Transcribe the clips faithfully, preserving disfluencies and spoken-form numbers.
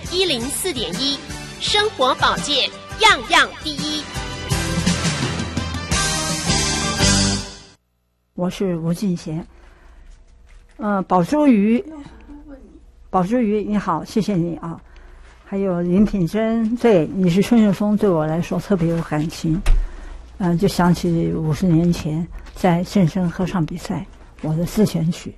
一零四点一，生活保健样样第一。 我是吴俊贤。呃，宝珠鱼，宝珠鱼你好，谢谢你啊。还有林品珍，对，你是春日风，对我来说特别有感情。嗯、呃，就想起五十年前在正声合唱比赛，我的自选曲。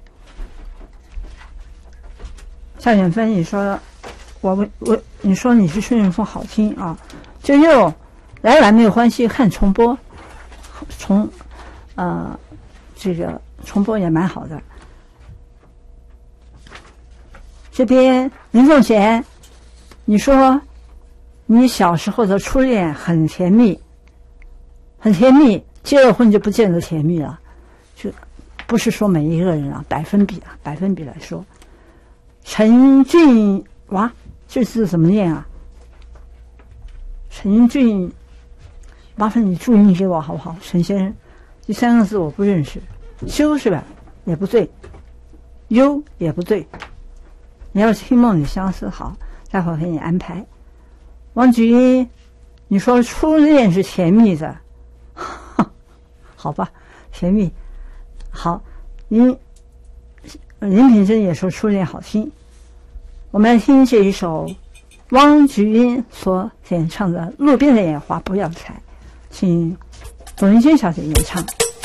夏远芬，你说我我你说你是春日风好听啊，就又来晚没有关系，看重播，重呃这个重播也蛮好的。这边林凤贤，你说你小时候的初恋很甜蜜，很甜蜜，结了婚就不见得甜蜜了，就不是说每一个人啊，百分比啊，百分比来说。陈俊哇，这字怎么念啊？陈俊，麻烦你注音给我好不好，陈先生？第三个字我不认识，修是吧？也不对，优也不对。你要是听梦里相思好，待会儿给你安排。王菊英，你说初恋是甜蜜的，好吧，甜蜜。好，林林品珍也说初恋好听。我们来听这一首汪菊英所演唱的《路边的野花不要采》，请董丽娟小姐演唱。